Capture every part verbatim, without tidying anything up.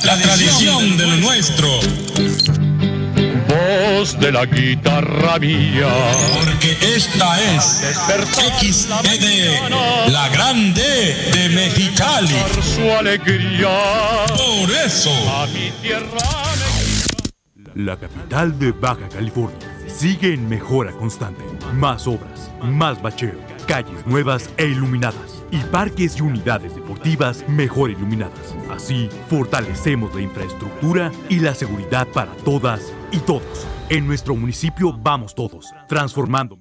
la tradición de lo nuestro. Voz de la guitarra mía. Porque esta es X E D, la grande de Mexicali. Por su alegría. Por eso. A mi tierra. La capital de Baja California sigue en mejora constante. Más obras, más bacheo, calles nuevas e iluminadas y parques y unidades deportivas mejor iluminadas. Así, fortalecemos la infraestructura y la seguridad para todas y todos. En nuestro municipio vamos todos, transformando.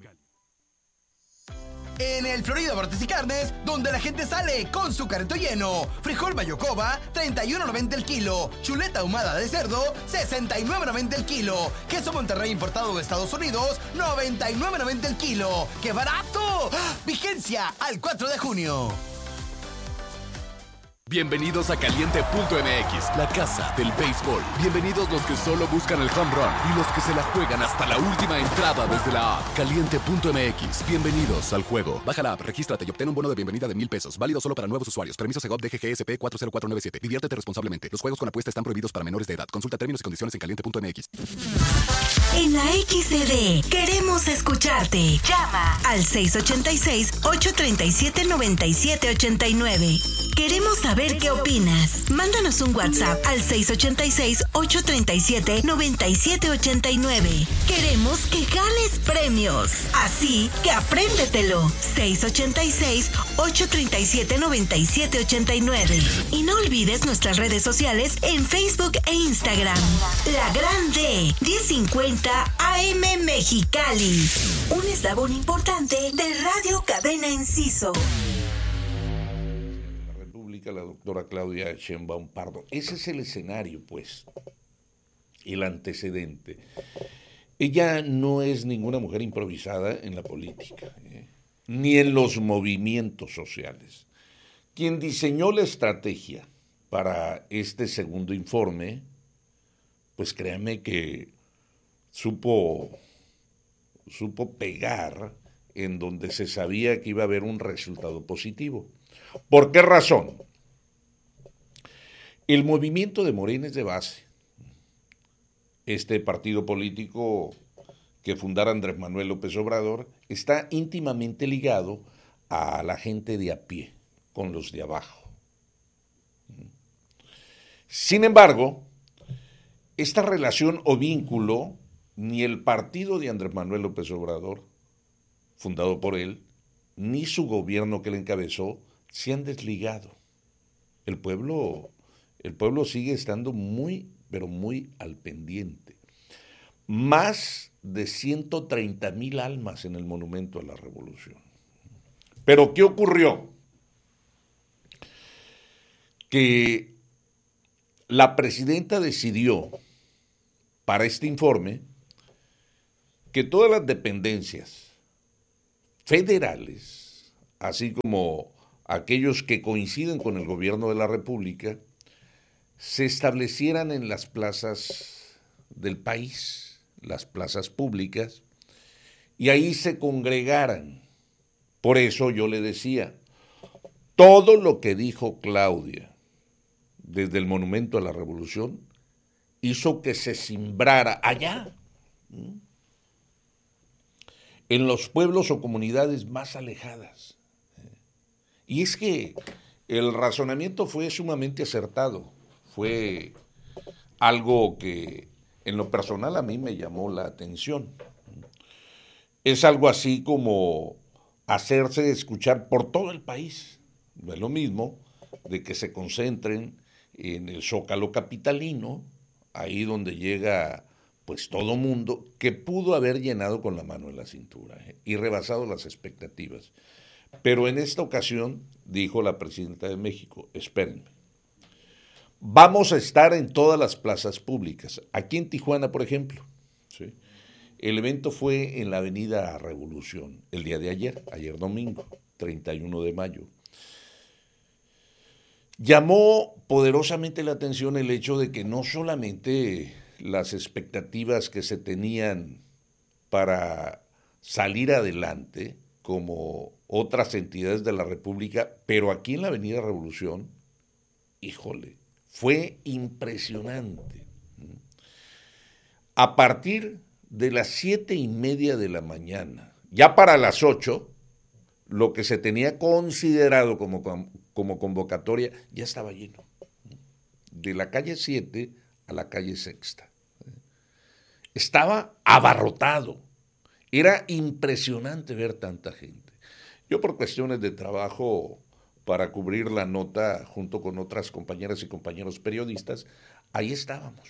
En el Florida Bartes y Carnes, donde la gente sale con su carrito lleno. Frijol Mayocoba, treinta y uno noventa el kilo. Chuleta ahumada de cerdo, sesenta y nueve noventa el kilo. Queso Monterrey importado de Estados Unidos, noventa y nueve noventa el kilo. ¡Qué barato! Vigencia al cuatro de junio. Bienvenidos a Caliente punto M X, la casa del béisbol. Bienvenidos los que solo buscan el home run y los que se la juegan hasta la última entrada desde la app. Caliente punto M X, bienvenidos al juego. Baja la app, regístrate y obtén un bono de bienvenida de mil pesos. Válido solo para nuevos usuarios. Permiso Segov D G G S P cuatro cero cuatro nueve siete. Diviértete responsablemente. Los juegos con apuesta están prohibidos para menores de edad. Consulta términos y condiciones en Caliente punto M X. En la X E D queremos escucharte. Llama al seis ocho seis, ocho tres siete, nueve siete ocho nueve. Queremos saber qué opinas. Mándanos un WhatsApp al seis ocho seis, ocho tres siete, nueve siete ocho nueve. Queremos que ganes premios. Así que apréndetelo. seis ocho seis, ocho tres siete, nueve siete ocho nueve. Y no olvides nuestras redes sociales en Facebook e Instagram. La Grande, diez cincuenta A M Mexicali. Un eslabón importante de Radio Cadena Enciso. La doctora Claudia Sheinbaum Pardo. Ese es el escenario, pues, el antecedente. Ella no es ninguna mujer improvisada en la política, ¿eh? ni en los movimientos sociales. Quien diseñó la estrategia para este segundo informe, pues créanme que supo, supo pegar en donde se sabía que iba a haber un resultado positivo. ¿Por qué razón? El movimiento de Morena es de base. Este partido político que fundara Andrés Manuel López Obrador está íntimamente ligado a la gente de a pie, con los de abajo. Sin embargo, esta relación o vínculo, ni el partido de Andrés Manuel López Obrador, fundado por él, ni su gobierno que le encabezó, se han desligado. El pueblo, el pueblo sigue estando muy, pero muy al pendiente. Más de ciento treinta mil almas en el Monumento a la Revolución. Pero ¿qué ocurrió? Que la presidenta decidió, para este informe, que todas las dependencias federales, así como aquellos que coinciden con el gobierno de la República, se establecieran en las plazas del país, las plazas públicas, y ahí se congregaran. Por eso yo le decía, todo lo que dijo Claudia desde el Monumento a la Revolución hizo que se simbrara allá, en los pueblos o comunidades más alejadas. Y es que el razonamiento fue sumamente acertado, fue algo que en lo personal a mí me llamó la atención. Es algo así como hacerse escuchar por todo el país. No es lo mismo de que se concentren en el Zócalo capitalino, ahí donde llega pues todo mundo, que pudo haber llenado con la mano en la cintura, ¿eh? y rebasado las expectativas. Pero en esta ocasión, dijo la presidenta de México, espérenme, vamos a estar en todas las plazas públicas. Aquí en Tijuana, por ejemplo, ¿sí? El evento fue en la Avenida Revolución, el día de ayer, ayer domingo, treinta y uno de mayo. Llamó poderosamente la atención el hecho de que no solamente las expectativas que se tenían para salir adelante, como otras entidades de la República, pero aquí en la Avenida Revolución, híjole, fue impresionante. A partir de las siete y media de la mañana, ya para las ocho, lo que se tenía considerado como, como convocatoria ya estaba lleno. De la calle siete a la calle Sexta. Estaba abarrotado. Era impresionante ver tanta gente. Yo, por cuestiones de trabajo, para cubrir la nota junto con otras compañeras y compañeros periodistas, ahí estábamos.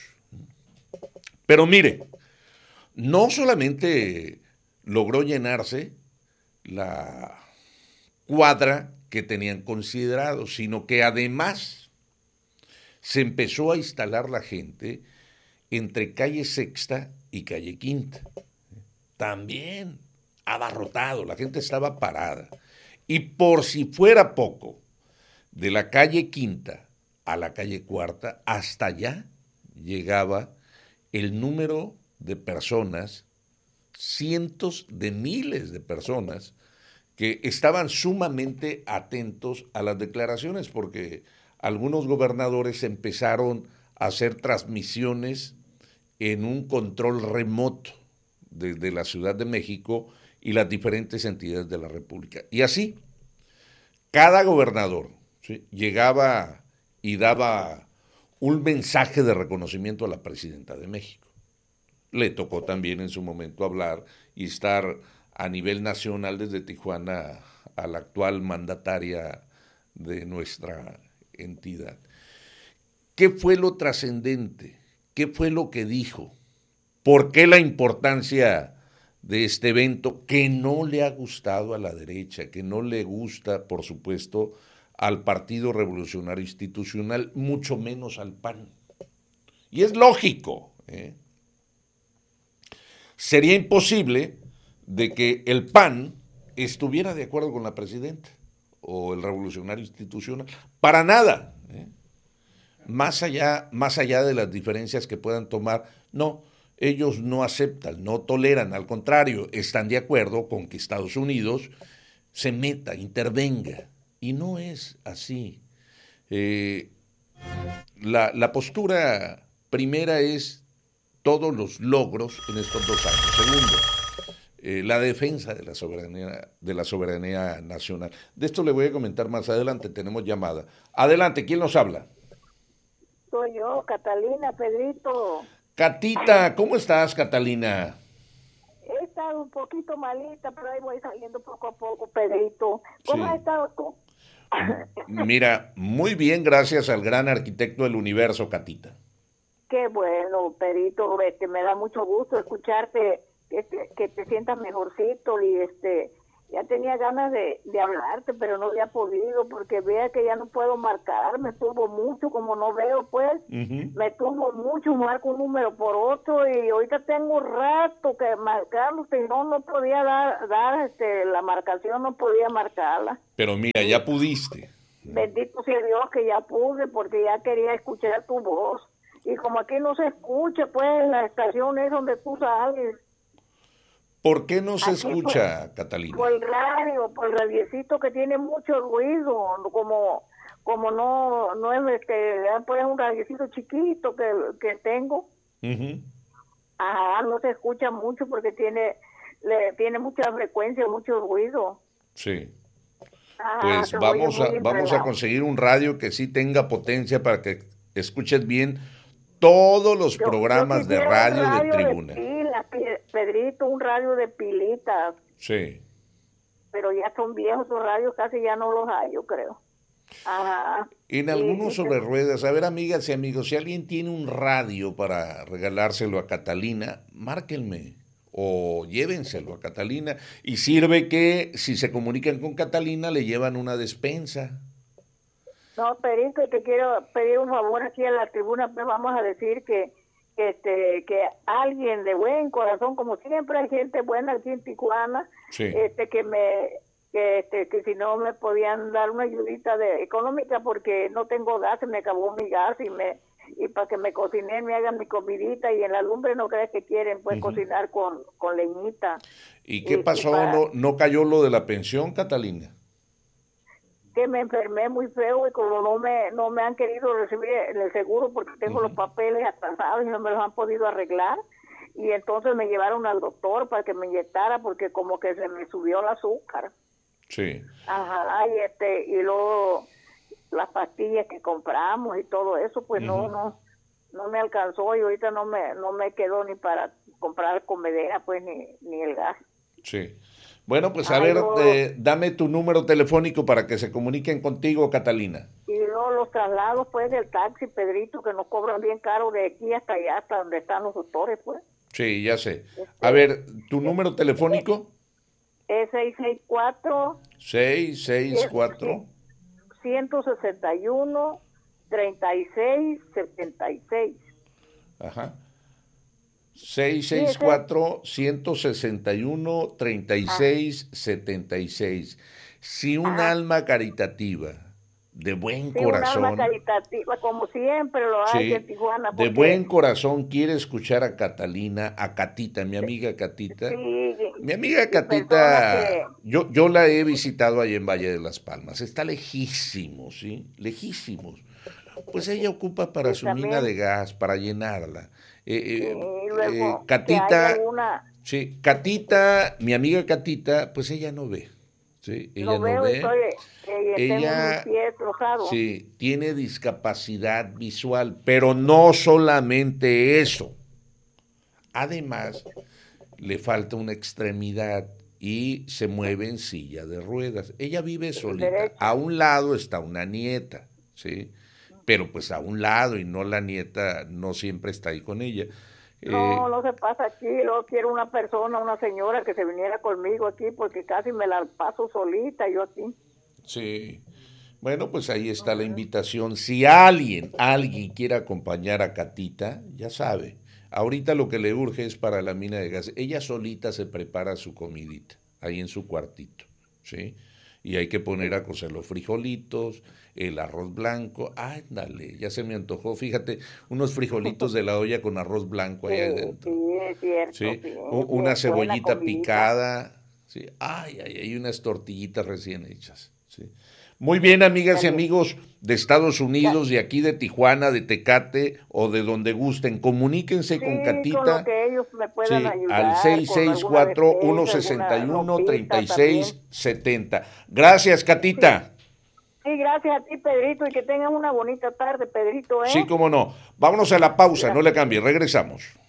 Pero mire, no solamente logró llenarse la cuadra que tenían considerado, sino que además se empezó a instalar la gente entre calle Sexta y calle Quinta. También abarrotado, la gente estaba parada. Y por si fuera poco, de la calle Quinta a la calle Cuarta, hasta allá llegaba el número de personas, cientos de miles de personas, que estaban sumamente atentos a las declaraciones, porque algunos gobernadores empezaron a hacer transmisiones en un control remoto desde la Ciudad de México y las diferentes entidades de la República. Y así, cada gobernador, ¿sí?, llegaba y daba un mensaje de reconocimiento a la presidenta de México. Le tocó también en su momento hablar y estar a nivel nacional desde Tijuana a la actual mandataria de nuestra entidad. ¿Qué fue lo trascendente? ¿Qué fue lo que dijo? ¿Por qué la importancia de este evento que no le ha gustado a la derecha, que no le gusta, por supuesto, al Partido Revolucionario Institucional, mucho menos al P A N? Y es lógico, ¿eh? Sería imposible de que el P A N estuviera de acuerdo con la presidenta o el Revolucionario Institucional. Para nada, ¿eh? Más allá, más allá de las diferencias que puedan tomar, no, ellos no aceptan, no toleran, al contrario, están de acuerdo con que Estados Unidos se meta, intervenga, y no es así. Eh, la, la postura primera es todos los logros en estos dos años. Segundo, eh, la defensa de la soberanía, de la soberanía nacional. De esto le voy a comentar más adelante, tenemos llamada. Adelante, ¿quién nos habla? Soy yo, Catalina, Pedrito. Catita, ¿cómo estás, Catalina? He estado un poquito malita, pero ahí voy saliendo poco a poco, Pedrito. ¿Cómo Sí. has estado tú? Mira, muy bien, gracias al gran arquitecto del universo, Catita. Qué bueno, Pedrito, este, me da mucho gusto escucharte, que te, que te sientas mejorcito y este, ya tenía ganas de, de hablarte, pero no había podido porque vea que ya no puedo marcar, me tuvo mucho, como no veo, pues, Uh-huh. me tuvo mucho, marco un número por otro y ahorita tengo un rato que marcarlo, si no, no podía dar, dar este, la marcación, no podía marcarla. Pero mira, ya pudiste. Bendito sea Dios que ya pude porque ya quería escuchar tu voz. Y como aquí no se escucha, pues la estación es donde tú sales. ¿Por qué no se Aquí escucha, por, Catalina? Por el radio, por el radiecito que tiene mucho ruido, como como no no es este, pues un radiecito chiquito que, que tengo. Uh-huh. Ajá, no se escucha mucho porque tiene le, tiene mucha frecuencia, mucho ruido. Sí. Ajá, Pues se vamos oye a, muy vamos a enredado. conseguir un radio que sí tenga potencia para que escuches bien todos los Yo- programas yo de quisiera radio un de radio tribuna. pilas, Pe- Pedrito, un radio de pilitas, Sí. pero ya son viejos los radios, casi ya no los hay, yo creo. Ajá. En Y- algunos y- sobre ruedas, a ver, amigas y amigos, si alguien tiene un radio para regalárselo a Catalina, márquenme o llévenselo a Catalina y sirve que si se comunican con Catalina le llevan una despensa. No, Pedrito, te quiero pedir un favor aquí en la tribuna, pues vamos a decir que que este que alguien de buen corazón, como siempre hay gente buena aquí en Tijuana, Sí. este que me que este que si no me podían dar una ayudita de económica porque no tengo gas, se me acabó mi gas y me y para que me cocinen, me hagan mi comidita y en la lumbre no crees que quieren pues Ujú. cocinar con con leñita. ¿Y qué Y- y pasó? para- ¿No, no cayó lo de la pensión, Catalina? que me enfermé muy feo y como no me no me han querido recibir el seguro porque tengo uh-huh. los papeles atrasados y no me los han podido arreglar, y entonces me llevaron al doctor para que me inyectara porque como que se me subió el azúcar. Sí. Ajá, y este y luego las pastillas que compramos y todo eso, pues uh-huh. no no no me alcanzó y ahorita no me no me quedó ni para comprar comedera, pues ni ni el gas. Sí. Bueno, pues a Ay, ver, no. eh, dame tu número telefónico para que se comuniquen contigo, Catalina. Y luego los traslados, pues, del taxi, Pedrito, que nos cobran bien caro de aquí hasta allá, hasta donde están los doctores, pues. Sí, ya sé. A ver, ¿tu número telefónico? Es seis seis cuatro. seis seis cuatro. ciento sesenta y uno, treinta y seis, setenta y seis. Ajá. seis seis cuatro, ciento sesenta y uno, treinta y seis, setenta y seis. Si un Ajá. alma caritativa, de buen sí, corazón, un alma caritativa, como siempre lo hay sí, en Tijuana. de buen corazón quiere escuchar a Catalina, a Catita, mi amiga Catita. Sí, mi amiga sí, Catita, que... yo, yo la he visitado allá en Valle de las Palmas, está lejísimos, ¿sí? Lejísimos. Pues ella ocupa para sí, su también. mina de gas, para llenarla. Eh, sí, luego, eh, Catita, alguna... sí, Catita, mi amiga Catita, pues ella no ve, sí, ella Lo no veo, ve, estoy, eh, ella, tengo mi pie trozado. sí, tiene discapacidad visual, pero no solamente eso, además le falta una extremidad y se mueve en silla de ruedas. Ella vive solita, derecho. A un lado está una nieta, sí, pero pues a un lado y no la nieta no siempre está ahí con ella. No, eh, no se pasa aquí, luego quiero una persona, una señora que se viniera conmigo aquí porque casi me la paso solita yo aquí. Sí, bueno, pues ahí está la invitación. Si alguien, alguien quiere acompañar a Catita, ya sabe, ahorita lo que le urge es para la mina de gas. Ella solita se prepara su comidita, ahí en su cuartito, ¿sí? Y hay que poner a cocer los frijolitos, el arroz blanco, ándale, ya se me antojó, fíjate, unos frijolitos de la olla con arroz blanco ahí Sí, adentro. sí, es cierto. ¿Sí? Sí, Una sí, cebollita buena comidita. picada, ¿sí? Ay, ay, hay unas tortillitas recién hechas, ¿sí? Muy bien, amigas y amigos de Estados Unidos, de aquí de Tijuana, de Tecate o de donde gusten, comuníquense Sí, con Catita, con lo que ellos me puedan sí, ayudar, al seis seis cuatro, uno seis uno, tres seis siete cero. Gracias, Catita. Sí, gracias a ti, Pedrito, y que tengan una bonita tarde, Pedrito, ¿eh? Sí, cómo no. Vámonos a la pausa, no le cambie, regresamos.